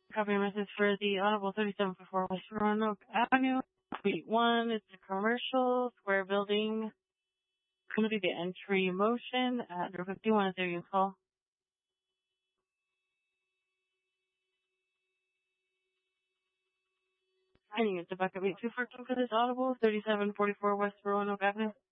Copy message for the Audible 3744 West Roanoke Avenue, Suite 1. It's a commercial square building. Going to be the entry motion at 51 is there you call. I need to back up 8242 for this Audible 3744 West Roanoke Avenue.